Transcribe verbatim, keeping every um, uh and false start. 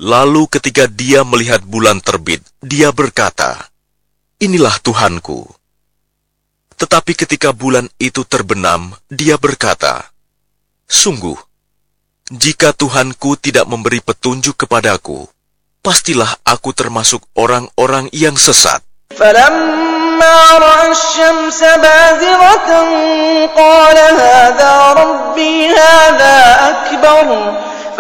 Lalu ketika dia melihat bulan terbit, dia berkata, "Inilah Tuhanku." Tetapi ketika bulan itu terbenam, dia berkata, "Sungguh, jika Tuhanku tidak memberi petunjuk kepadaku, pastilah aku termasuk orang-orang yang sesat." فَلَمَّا رَأَى الشَّمْسَ بَازِغَةً قَالَ هَذَا رَبِّي هَذَا أَكْبَرُ